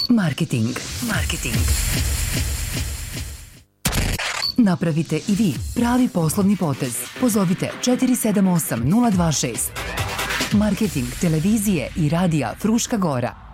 Marketing. Napravite i vi pravi poslovni potez. Pozovite 478 026. Marketing televizije i radija Fruška Gora.